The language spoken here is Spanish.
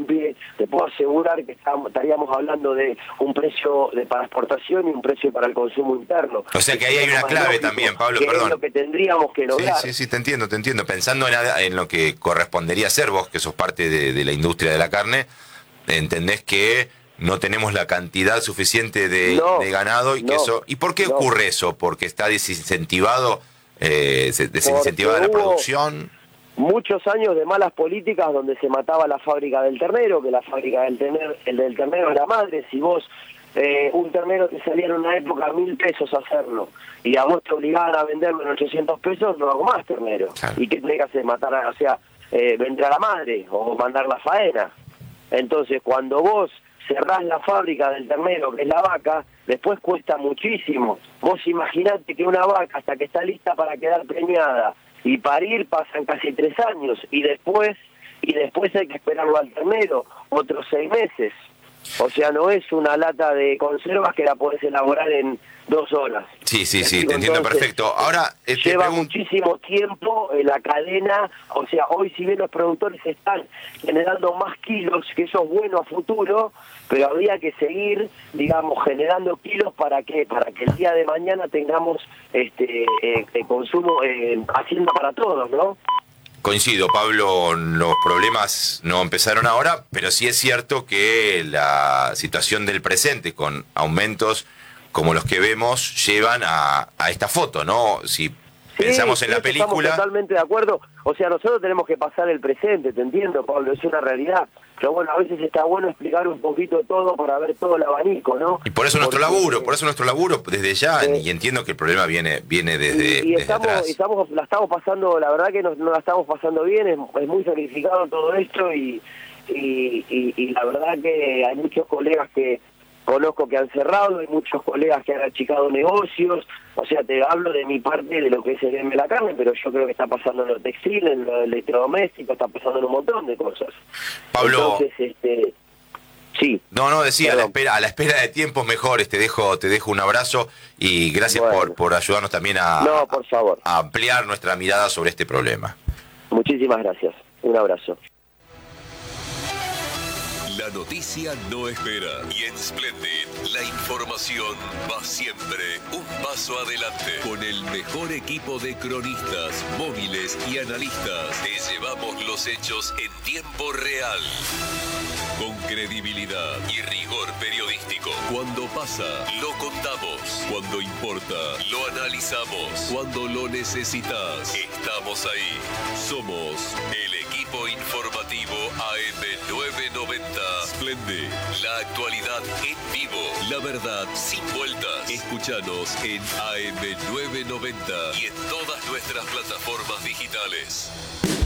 en pie, te puedo asegurar que estaríamos hablando de un precio para exportación y un precio para el consumo interno. O sea que ahí hay una clave también, Pablo, perdón. Es lo que tendríamos que lograr. Sí, te entiendo. Pensando en lo que correspondería ser vos, que sos parte de la industria de la carne, entendés que no tenemos la cantidad suficiente de ganado y que eso... ¿Y por qué ocurre eso? ¿Porque está desincentivada la producción? Muchos años de malas políticas donde se mataba la fábrica del ternero, que la fábrica del ternero es la madre. Si vos, un ternero te salía en una época 1.000 pesos hacerlo, y a vos te obligaban a venderlo en 800 pesos, no hago más ternero. Claro. ¿Y qué tenés que hacer? Vender a la madre o mandar la faena. Entonces, cuando vos cerrás la fábrica del ternero, que es la vaca, después cuesta muchísimo. Vos imaginate que una vaca, hasta que está lista para quedar preñada y parir, pasan casi 3 años, y después hay que esperarlo al ternero, otros 6 meses. O sea, no es una lata de conservas que la podés elaborar en 2 horas. Sí, te entiendo perfecto. Ahora lleva muchísimo tiempo la cadena. O sea, hoy si bien los productores están generando más kilos, que eso es bueno a futuro, pero habría que seguir, digamos, generando kilos para que el día de mañana tengamos consumo hacienda para todos, ¿no? Coincido, Pablo, los problemas no empezaron ahora, pero sí es cierto que la situación del presente, con aumentos como los que vemos, llevan a esta foto, ¿no? Si pensamos en la película... Estamos totalmente de acuerdo. O sea, nosotros tenemos que pasar el presente, te entiendo, Pablo, es una realidad. Pero bueno, a veces está bueno explicar un poquito todo para ver todo el abanico, ¿no? Y por eso nuestro laburo desde ya, y entiendo que el problema viene desde atrás. La estamos pasando, la verdad que no la estamos pasando bien, es muy sacrificado todo esto y la verdad que hay muchos colegas que conozco que han cerrado, hay muchos colegas que han achicado negocios. O sea, te hablo de mi parte de lo que es el gremio de la carne, pero yo creo que está pasando en lo textil, en lo electrodoméstico, está pasando en un montón de cosas. Pablo, entonces, sí. No, decía, a la espera de tiempos mejores, te dejo un abrazo y gracias por ayudarnos también por favor, a ampliar nuestra mirada sobre este problema. Muchísimas gracias, un abrazo. La noticia no espera y en Splendid la información va siempre un paso adelante. Con el mejor equipo de cronistas, móviles y analistas, te llevamos los hechos en tiempo real. Con credibilidad y rigor periodístico. Cuando pasa, lo contamos. Cuando importa, lo analizamos. Cuando lo necesitas, estamos ahí. Somos el equipo informativo AM990. Splendid, la actualidad en vivo. La verdad sin vueltas. Escúchanos en AM990 y en todas nuestras plataformas digitales.